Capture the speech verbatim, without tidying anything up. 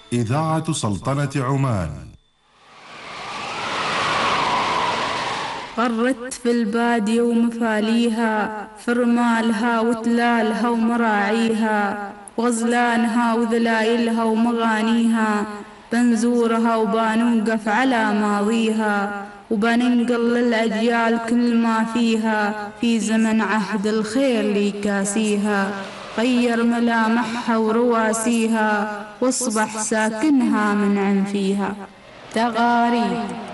إذاعة سلطنة عمان. غرت في البادية ومفاليها، في رمالها وتلالها ومراعيها، وغزلانها وذلايلها ومغانيها، بنزورها وبنوقف على ماضيها، وبننقل للأجيال كل ما فيها، في زمن عهد الخير لي كاسيها، غير ملامحها ورواسيها، واصبح ساكنها من عنفيها. تغاريد